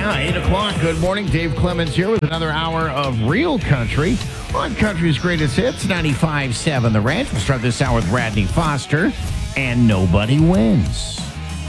Yeah, 8 o'clock. Good morning. Dave Clemens here with another hour of Real Country on Country's Greatest Hits, 95.7 The Ranch. We'll start this hour with Radney Foster and Nobody Wins.